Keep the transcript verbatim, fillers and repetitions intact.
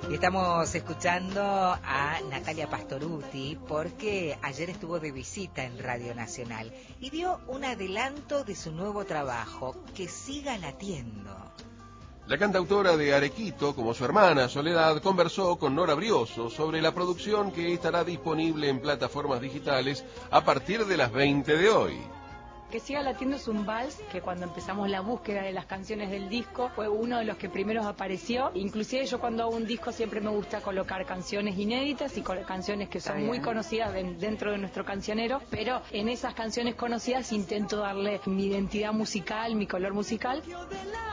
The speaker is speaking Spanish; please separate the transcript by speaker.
Speaker 1: Y estamos escuchando a Natalia Pastorutti porque ayer estuvo de visita en Radio Nacional y dio un adelanto de su nuevo trabajo, Que siga latiendo.
Speaker 2: La cantautora de Arequito, como su hermana Soledad, conversó con Nora Brioso sobre la producción que estará disponible en plataformas digitales a partir de las veinte de hoy.
Speaker 3: Que siga latiendo es un vals que cuando empezamos la búsqueda de las canciones del disco fue uno de los que primeros apareció. Inclusive yo cuando hago un disco siempre me gusta colocar canciones inéditas y canciones que son muy conocidas de, dentro de nuestro cancionero, pero en esas canciones conocidas intento darle mi identidad musical, mi color musical.